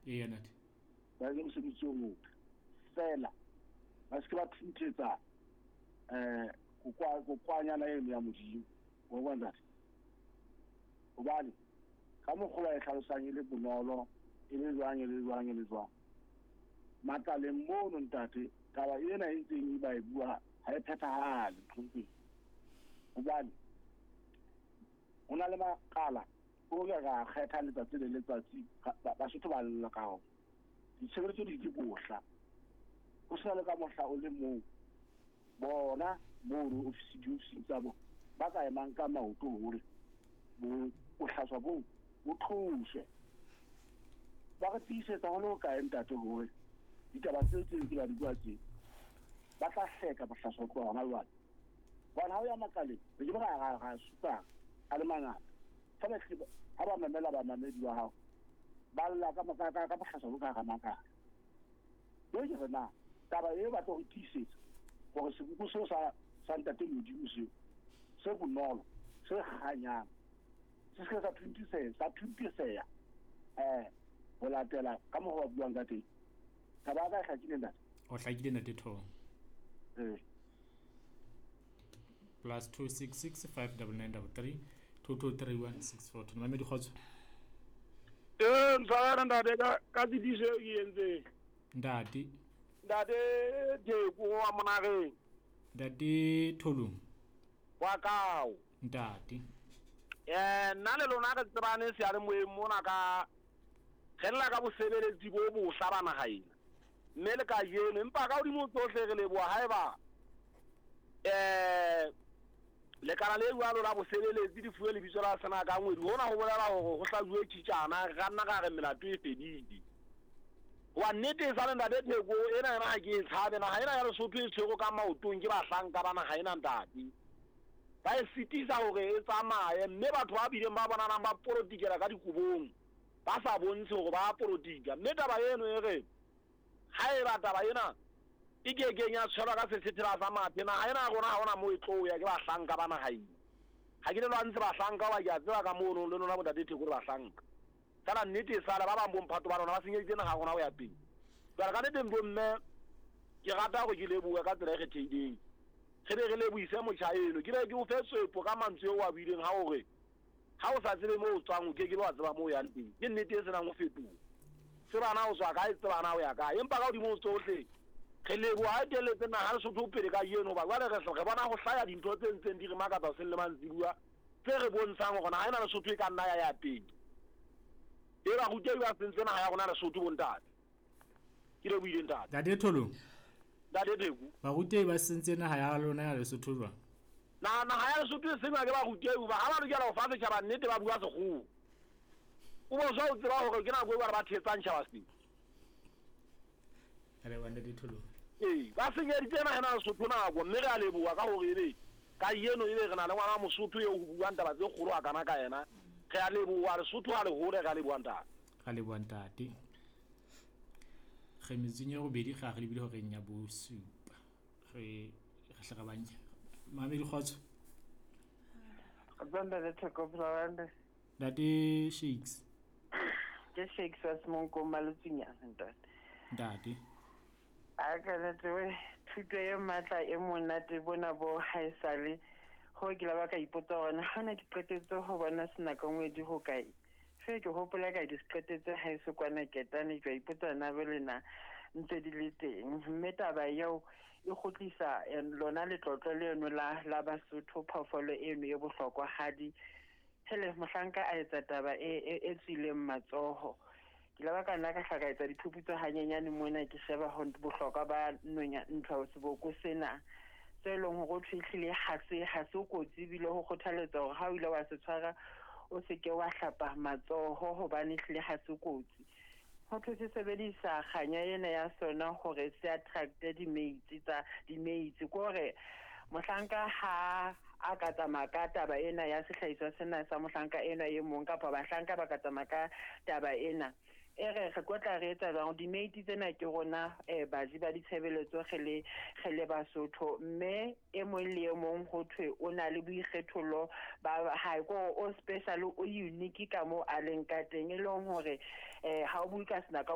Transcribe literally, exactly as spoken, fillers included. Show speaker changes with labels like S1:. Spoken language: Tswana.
S1: e yana di
S2: ba ke mosebetsi o motle fela ba se ba tshintsetsa eh go kwa go kwanyana eno ya modimo wa bona o bale ka mo go ba e tlhalosang ile bonolo ile jwang ile jwang ile jwang matale mmono ntate taba ena e ntseng e ba e bua ha e phethahale tlhompi o bale ona le makala o ga ga kgetha letsatsi le letsatsi ba se ba lla ka ho ditshebeletso di di bohla o se le ka mohla o le mo bona mo ofisi di ofisi tsa bo ba ka emang ka maoto hore bo o hlaswa bo o thuse ba ka tisetsa ho lo ka entate hore ditaba tse tse di ba di bua tse ba tla hleka ba hlaswa ko hona jwale bona ha o ya makale re ba ga ga supa a le mangata fa ba hle ha ba mamela ba mamedi wa hao ba lla ka makaka ka bohlaswa ka ga makaka yo je na taba e ba tlo tisetsa gore se go se sa santa te modimo se se bonolo se ganyang se se sa twenty-seven sa twenty-seven eh o latela ka mo go buang ka teng taba ga ga tlile ntate
S1: o hlakile ntate Thong
S2: eh
S1: plus two six six five nine nine three two two three one six four tona me di khotso
S3: eh ntsana ntate ka ka ditise e yentse
S1: ndati
S3: ntate je ko wa monageng
S1: ndati Tholu
S3: wa kao
S1: ndati
S3: eh nna le lona ka tsebane se ale moemo na ka gella ka bosebeletsi bo bo hlabana gaina mme le ka yeno empa ka odimo tsotlhegele bo haeba eh le kana le bua lo la bosebeletsi di fuwe le bitso la sana ka ngwedi hona go bolela go go hlajuwe tshitsana ga nna ga re melato e fedidi wa nnete sa le ntate Theko ena ena ga ke e tshabe na ga ena ya Lesotho e tshego ka maotong ke ba hlanka bana ga ena ntati ba e sitisa gore e tsamaye mme batho ba bile ba bonana ba politikela ka dikubong ba sa bontshe gore ba politika mme taba eno e re ha e ba taba ena e ke kenya tshwara ka sesethela sa mathe na ha ena gona ha ona mo e tlo ya ke ba hlanka bana ga ina ga ke le lwa ntse ba hlanka ba ja tsela ka mono le nona botate Theko re ba hlanka kana nnete sala ba ba bomphato ba rona ba senyeditse na ga gona go ya pele tsara ka nnete mme ke rata go ke lebuwa ka tsela e kgethileng ge be re lebuise motšhaeno ke re ke o fetsoepo ka mantswe o a buileng ga gore ga o sa tsebe mo o tswang o ke ke le wa tseba mo o yang teng ke nnete e senang go fetoga se bana o tswa ka e tsebana o ya ka empa ka godimo tsotlhe ge leboa a teletse naga Lesotho pele ka eno ba jwale re bona go hlaya dintho tse ntseng di re makatsa se le mantsibua tse re bontshang gore naga ena Lesotho e ka nna ya ya pele e ba go teiwa sentse naga ya gona Lesotho bontate ke le buile ntate
S1: ntate Tholo
S3: ntate Theko
S1: ba go teiwa sentse naga ya lona ya Lesotho jwa
S3: na naga ya Lesotho se sengwa ke ba go teiwa ba ha ba lokela go fa setšhaba nnete ba bua segolo o bo so o tseba gore ke na go ba ba thetsang tšhaba se
S1: ale wanda di Tholo
S3: eh ba senyeditse naga ena Lesotho nako mme re a leboa ka gore ebe ka yeno ile re na le ngwana Mosotho yo go buang taba tse kgolo a kana ka yena ge a leboa Lesotho a le hole ga le bua ntate
S1: ga le bua ntate ge metsinyo go bedi ga ge le bile go renya bo supa ge ge hlaka banya mame di khotso
S4: Banda le Theko Blawande
S1: ntate Shakes
S4: ke Shakes wa Simonko Malutsinya ntate
S1: ntate
S4: a ka le twe thuto e matla e monate bona bo haisale go ke la ba ka ipotsa gona hana ke qetetse go bona sena ka ngwedi go kae se ke hopola ka di qetetse ha se kwana ketane jwa ipotsa na belena ntse di le teng mme taba yeo e gotlisa lona le tlotlo le eno la la Basotho phofolo eno e bohlokwa hadi hele mohlanka a etsa taba e e tswileng matsoho ke la ba ka nna ka hlakaetsa diphuputso hanyenyane mona ke sheba ho bohlokwa ba nonya ntho seboko sena se leng go tshwile ha se ha se kotsi bile go kgothaletsa gore ha o ile wa se tshwara o se ke wa hlapa matsoho hobane hle ha se kotsi ho thwe sebedisa khanya ena ya sona gore se attract di mates tsa di mates gore mohlanka ha a ka tsamaka taba ena ya sehlaiswa sena sa mohlanka ena e mong kapa bahlanka ba ka tsamaka taba ena ere re kwetla re etsa jang di mate tsena ke rona eh baji ba ditshebeletso gele gele Basotho mme e mo le e mong go thwe o na le boikgethollo ba ha go o special o unique ka mo a leng ka teng e leng hore eh ha o buika sena ka